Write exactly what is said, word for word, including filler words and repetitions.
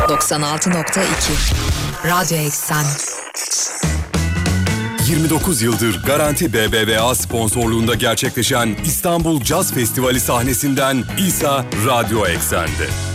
doksan altı nokta iki Radyo Eksen. yirmi dokuz yıldır Garanti B B V A sponsorluğunda gerçekleşen İstanbul Caz Festivali sahnesinden İsa Radyo Eksen'de.